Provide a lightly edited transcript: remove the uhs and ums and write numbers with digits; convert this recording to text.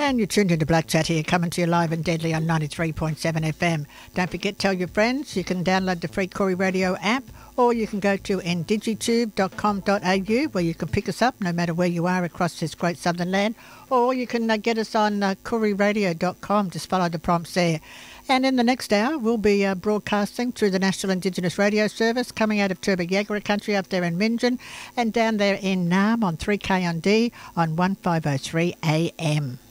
And you're tuned into Black Chat here, coming to you live and deadly on 93.7 FM. Don't forget, tell your friends. You can download the free Corey Radio app, or you can go to ndigitube.com.au, where you can pick us up no matter where you are across this great southern land, or you can get us on coreyradio.com. Just follow the prompts there. And in the next hour, we'll be broadcasting through the National Indigenous Radio Service, coming out of Turba-Yagara country up there in Minjin, and down there in Naarm on 3K on D on 1503 AM.